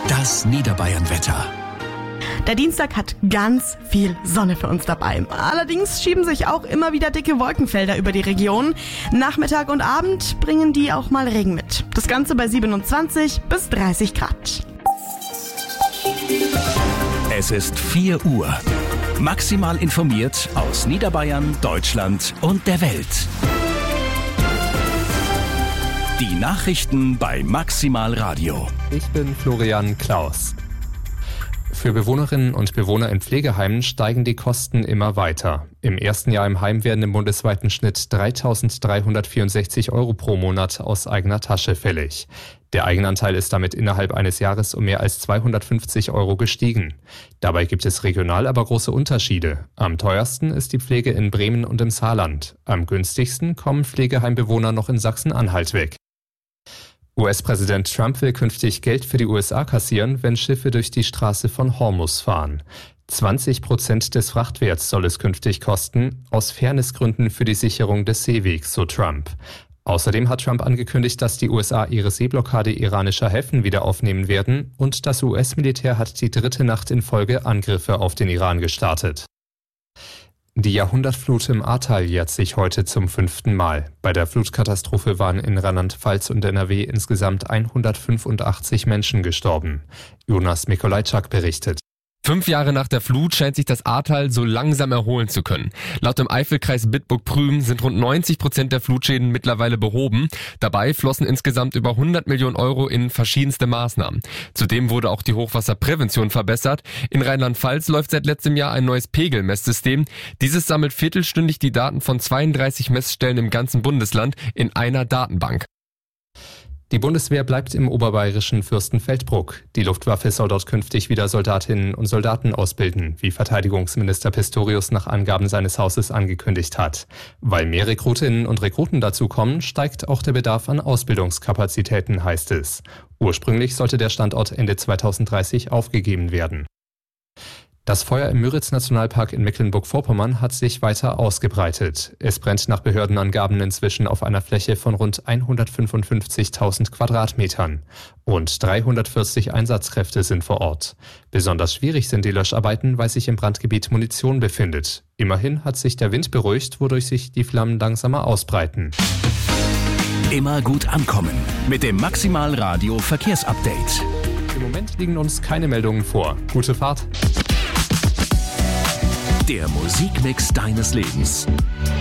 Das Niederbayern-Wetter. Der Dienstag hat ganz viel Sonne für uns dabei. Allerdings schieben sich auch immer wieder dicke Wolkenfelder über die Region. Nachmittag und Abend bringen die auch mal Regen mit. Das Ganze bei 27 bis 30 Grad. Es ist 4 Uhr. Maximal informiert aus Niederbayern, Deutschland und der Welt. Die Nachrichten bei Maximal Radio. Ich bin Florian Klaus. Für Bewohnerinnen und Bewohner in Pflegeheimen steigen die Kosten immer weiter. Im ersten Jahr im Heim werden im bundesweiten Schnitt 3.364 € pro Monat aus eigener Tasche fällig. Der Eigenanteil ist damit innerhalb eines Jahres um mehr als 250 € gestiegen. Dabei gibt es regional aber große Unterschiede. Am teuersten ist die Pflege in Bremen und im Saarland. Am günstigsten kommen Pflegeheimbewohner noch in Sachsen-Anhalt weg. US-Präsident Trump will künftig Geld für die USA kassieren, wenn Schiffe durch die Straße von Hormuz fahren. 20% des Frachtwerts soll es künftig kosten, aus Fairnessgründen für die Sicherung des Seewegs, so Trump. Außerdem hat Trump angekündigt, dass die USA ihre Seeblockade iranischer Häfen wieder aufnehmen werden und das US-Militär hat die 3. Nacht in Folge Angriffe auf den Iran gestartet. Die Jahrhundertflut im Ahrtal jährt sich heute zum 5. Mal. Bei der Flutkatastrophe waren in Rheinland-Pfalz und NRW insgesamt 185 Menschen gestorben. Jonas Mikolajczak berichtet. 5 Jahre nach der Flut scheint sich das Ahrtal so langsam erholen zu können. Laut dem Eifelkreis Bitburg-Prüm sind rund 90% der Flutschäden mittlerweile behoben. Dabei flossen insgesamt über 100 Millionen € in verschiedenste Maßnahmen. Zudem wurde auch die Hochwasserprävention verbessert. In Rheinland-Pfalz läuft seit letztem Jahr ein neues Pegelmesssystem. Dieses sammelt viertelstündig die Daten von 32 Messstellen im ganzen Bundesland in einer Datenbank. Die Bundeswehr bleibt im oberbayerischen Fürstenfeldbruck. Die Luftwaffe soll dort künftig wieder Soldatinnen und Soldaten ausbilden, wie Verteidigungsminister Pistorius nach Angaben seines Hauses angekündigt hat. Weil mehr Rekrutinnen und Rekruten dazukommen, steigt auch der Bedarf an Ausbildungskapazitäten, heißt es. Ursprünglich sollte der Standort Ende 2030 aufgegeben werden. Das Feuer im Müritz-Nationalpark in Mecklenburg-Vorpommern hat sich weiter ausgebreitet. Es brennt nach Behördenangaben inzwischen auf einer Fläche von rund 155.000 Quadratmetern. Rund 340 Einsatzkräfte sind vor Ort. Besonders schwierig sind die Löscharbeiten, weil sich im Brandgebiet Munition befindet. Immerhin hat sich der Wind beruhigt, wodurch sich die Flammen langsamer ausbreiten. Immer gut ankommen mit dem Maximal Radio Verkehrsupdate. Im Moment liegen uns keine Meldungen vor. Gute Fahrt! Der Musikmix deines Lebens.